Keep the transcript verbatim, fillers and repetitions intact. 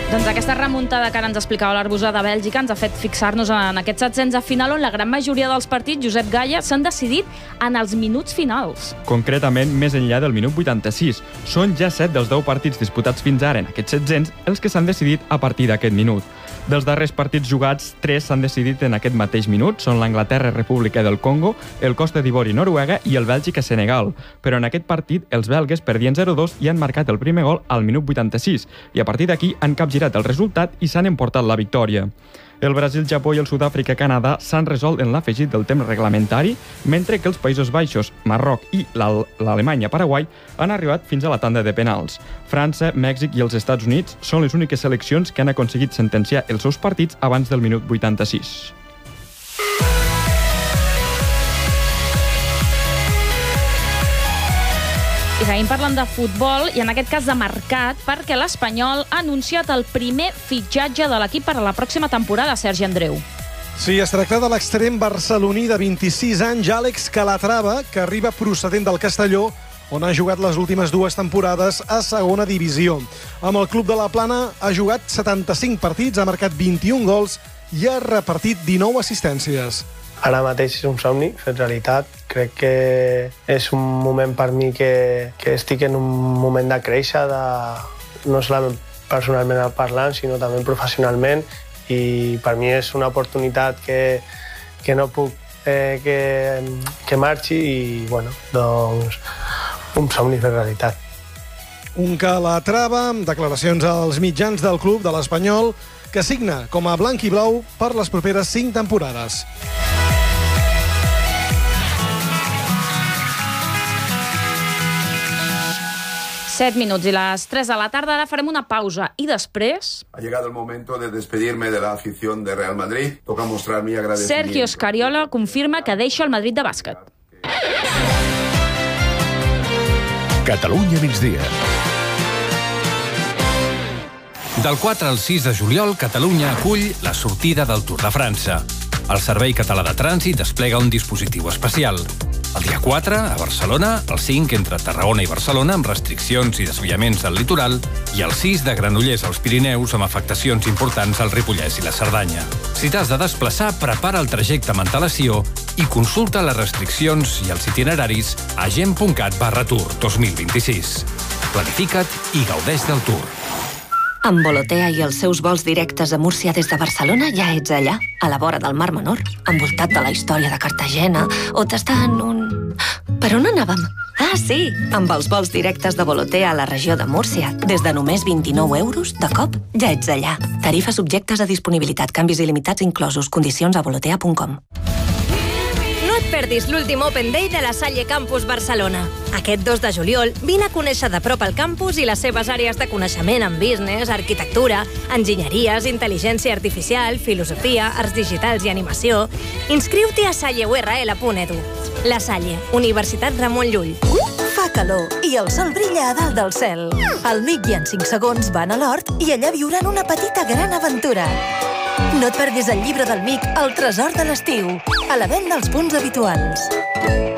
Doncs aquesta remuntada que ara ens explicava l'Arbusà de Bèlgica ens ha fet fixar-nos en aquests setzents de final on la gran majoria dels partits, Josep Gaya, s'han decidit en els minuts finals. Concretament, més enllà del minut vuitanta-sis. Són ja set dels deu partits disputats fins ara en aquests setzents els que s'han decidit a partir d'aquest minut. Dels darrers partits jugats, tres s'han decidit en aquest mateix minut. Són l'Anglaterra-República del Congo, el Costa d'Ivori-Noruega i el Bèlgica-Senegal. Però en aquest partit, els belgues perdien zero dos i han marcat el primer gol al minut vuitanta-sis. I a partir d'aquí han capgirat el resultat i s'han emportat la victòria. El Brasil, Japó i el Sud-àfrica-Canadà s'han resolt en l'afegit del temps reglamentari, mentre que els Països Baixos, Marroc i l'Alemanya-Paraguai han arribat fins a la tanda de penals. França, Mèxic i els Estats Units són les úniques seleccions que han aconseguit sentenciar els seus partits abans del minut vuitanta-sis. I seguim parlant de futbol, i en aquest cas de mercat, perquè l'Espanyol ha anunciat el primer fitxatge de l'equip per a la pròxima temporada, Sergi Andreu. Sí, es tracta de l'extrem barceloní de vint-i-sis anys, Àlex Calatrava, que arriba procedent del Castelló, on ha jugat les últimes dues temporades a segona divisió. Amb el club de la Plana ha jugat setanta-cinc partits, ha marcat vint-i-un gols i ha repartit dinou assistències. Ara mateix és un somni fet realitat. Crec que és un moment per mi que, que estic en un moment de créixer, de, no solament personalment parlant, sinó també professionalment, i per mi és una oportunitat que, que no puc eh, que, que marxi i, bueno, doncs, un somni fet realitat. Un Calatrava, declaracions als mitjans del club de l'Espanyol, que signa com a blanc i blau per les properes cinc temporades. set minuts i les tres de la tarda. Ara farem una pausa i després... Ha llegado el momento de despedirme de la afición de Real Madrid. Toca mostrar mi agradecimiento. Sergio Scariolo confirma que deixa el Madrid de bàsquet. Catalunya migdia. Del quatre al sis de juliol, Catalunya acull la sortida del Tour de França. El Servei Català de Trànsit desplega un dispositiu especial. El dia quatre, a Barcelona, el cinc entre Tarragona i Barcelona amb restriccions i desviaments al litoral i el sis de Granollers als Pirineus amb afectacions importants al Ripollès i la Cerdanya. Si t'has de desplaçar, prepara el trajecte amb antelació i consulta les restriccions i els itineraris a gent punt cat barra tour dos mil vint-i-sis. Planifica't i gaudeix del Tour. Amb Volotea i els seus vols directes a Múrcia des de Barcelona ja ets allà, a la vora del Mar Menor, envoltat de la història de Cartagena, o t'està en un... Per on anàvem? Ah, sí! Amb els vols directes de Volotea a la regió de Múrcia, des de només vint-i-nou euros, de cop, ja ets allà. Tarifes subjectes a disponibilitat, canvis il·limitats inclosos, condicions a volotea punt com. Perdis l'últim Open Day de la Salle Campus Barcelona. Aquest dos de juliol, vine a conèixer de prop el campus i les seves àrees de coneixement en business, arquitectura, enginyeries, intel·ligència artificial, filosofia, arts digitals i animació. Inscriu-t'hi a salle u erre ele punt edu. La Salle, Universitat Ramon Llull. Fa calor i el sol brilla a dalt del cel. El Mic i en cinc segons van a l'hort i allà viuran una petita gran aventura. No et perdis el llibre del Mic, El tresor de l'estiu, a la venda als punts habituals.